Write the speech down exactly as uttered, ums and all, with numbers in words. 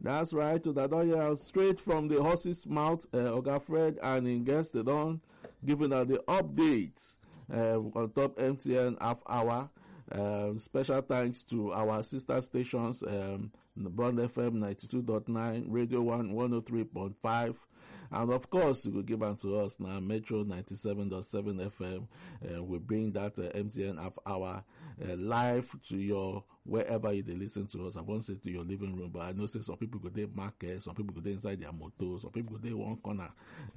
That's right. To that don't hear straight from the horse's mouth. Uh, Oga Fred and in guests they don't giving out the updates uh, on top M T N half hour. Um, special thanks to our sister stations, um, Bond F M ninety-two point nine, Radio One one oh three point five, and of course, you will give unto us now Metro ninety-seven point seven F M. Uh, we bring that uh, M T N half hour uh, live to your wherever you they listen to us. I won't say to your living room, but I know say some people go there market, some people go there inside their motor, some people go there one corner.